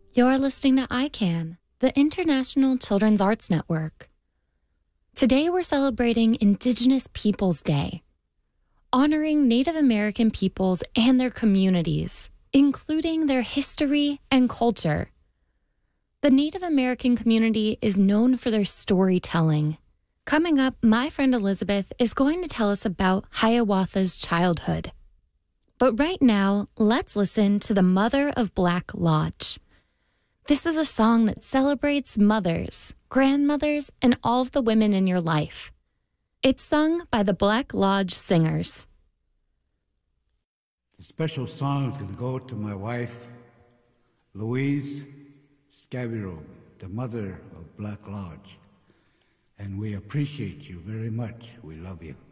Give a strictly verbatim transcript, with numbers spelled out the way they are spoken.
You're listening to I CAN, the International Children's Arts Network. Today we're celebrating Indigenous Peoples Day, honoring Native American peoples and their communities, including their history and culture. The Native American community is known for their storytelling. Coming up, my friend Elizabeth is going to tell us about Hiawatha's childhood. But right now, let's listen to The Mother of Black Lodge. This is a song that celebrates mothers, grandmothers, and all of the women in your life. It's sung by the Black Lodge Singers. The special song is going to go to my wife, Louise Scabiro, the mother of Black Lodge. And we appreciate you very much. We love you.